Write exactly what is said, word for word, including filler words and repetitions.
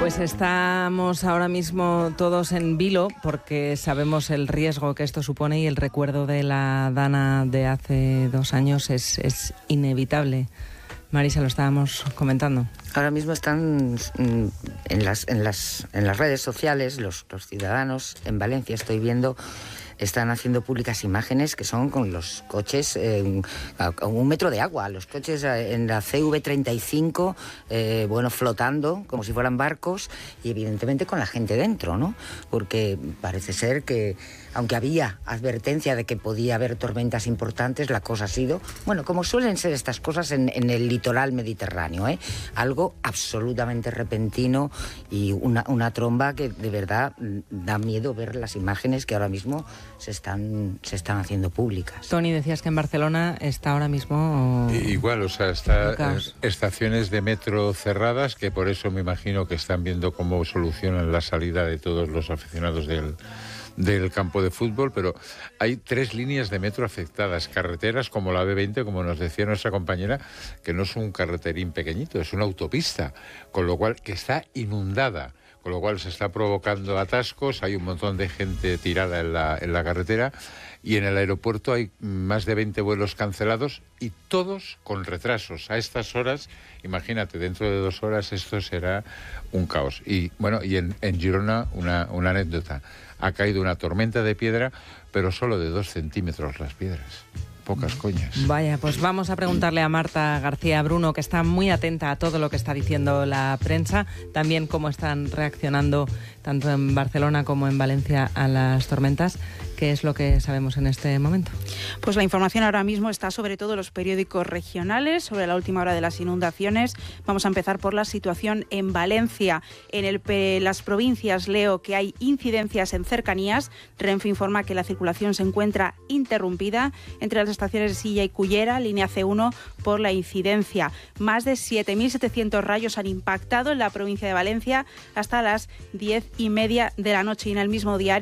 Pues estamos ahora mismo todos en vilo porque sabemos el riesgo que esto supone y el recuerdo de la Dana de hace dos años es, es inevitable. Marisa, lo estábamos comentando. Ahora mismo están en las, en las, en las redes sociales los, los ciudadanos en Valencia, estoy viendo, están haciendo públicas imágenes que son con los coches eh, a, a un metro de agua, los coches en la C V treinta y cinco, eh, bueno, flotando como si fueran barcos y evidentemente con la gente dentro, ¿no? Porque parece ser que, aunque había advertencia de que podía haber tormentas importantes, la cosa ha sido, bueno, como suelen ser estas cosas en, en el litoral mediterráneo, ¿eh? Algo absolutamente repentino y una, una tromba que de verdad da miedo ver las imágenes que ahora mismo se están, se están haciendo públicas. Tony, decías que en Barcelona está ahora mismo... Igual, o sea, está estaciones de metro cerradas, que por eso me imagino que están viendo cómo solucionan la salida de todos los aficionados del... del campo de fútbol, pero hay tres líneas de metro afectadas, carreteras como la B veinte, como nos decía nuestra compañera, que no es un carreterín pequeñito, es una autopista, con lo cual que está inundada, con lo cual se está provocando atascos, hay un montón de gente tirada en la, en la carretera y en el aeropuerto hay más de veinte vuelos cancelados y todos con retrasos. A estas horas, imagínate, dentro de dos horas esto será un caos. Y bueno, y en, en Girona una, una anécdota. Ha caído una tormenta de piedra, pero solo de dos centímetros las piedras. Pocas coñas. Vaya, pues vamos a preguntarle a Marta García Bruno, que está muy atenta a todo lo que está diciendo la prensa, también cómo están reaccionando tanto en Barcelona como en Valencia a las tormentas. ¿Qué es lo que sabemos en este momento? Pues la información ahora mismo está sobre todo en los periódicos regionales, sobre la última hora de las inundaciones. Vamos a empezar por la situación en Valencia. En el, las provincias leo que hay incidencias en cercanías. Renfe informa que la circulación se encuentra interrumpida entre las estaciones de Silla y Cullera, línea C uno, por la incidencia. Más de siete mil setecientos rayos han impactado en la provincia de Valencia hasta las diez y media de la noche y en el mismo diario